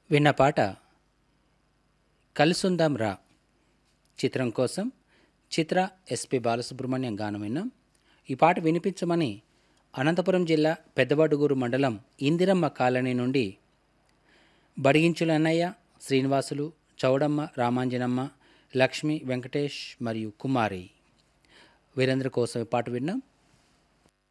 విన్న పాట కలిసుందాం రా చిత్రం కోసం చిత్ర ఎస్పి బాలసుబ్రహ్మణ్యం గానం విన్నాం. ఈ పాట వినిపించమని అనంతపురం జిల్లా పెద్దవడుగూరు మండలం ఇందిరమ్మ కాలనీ నుండి బడిగించుల అన్నయ్య, శ్రీనివాసులు, చౌడమ్మ, రామాంజనమ్మ, లక్ష్మి, వెంకటేష్ మరియు కుమారి వీరందరి కోసం ఈ పాట విన్నాం.